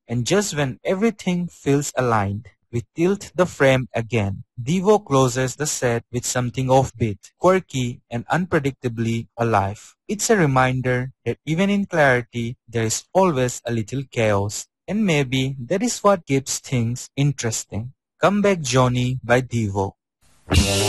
And just when everything feels aligned, we tilt the frame again. Devo closes the set with something offbeat, quirky, and unpredictably alive. It's a reminder that even in clarity, there is always a little chaos. And maybe that is what keeps things interesting. Come Back Johnny by Devo.